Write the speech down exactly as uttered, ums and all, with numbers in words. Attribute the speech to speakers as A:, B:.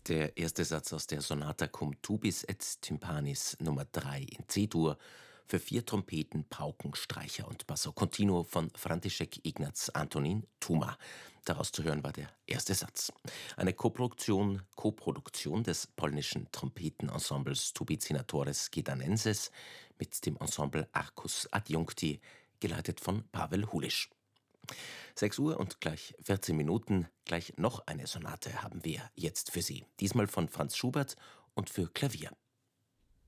A: Der erste Satz aus der Sonata cum tubis et tympanis Nummer drei in C-Dur für vier Trompeten, Pauken, Streicher und Basso continuo von František Ignaz Antonín Tuma. Daraus zu hören war der erste Satz. Eine Koproduktion, Koproduktion des polnischen Trompetenensembles Tubicinatores Ghidanenses mit dem Ensemble Arcus Adjuncti, geleitet von Pavel Hulisch. Sechs Uhr und gleich vierzehn Minuten, gleich noch eine Sonate haben wir jetzt für Sie. Diesmal von Franz Schubert und für Klavier.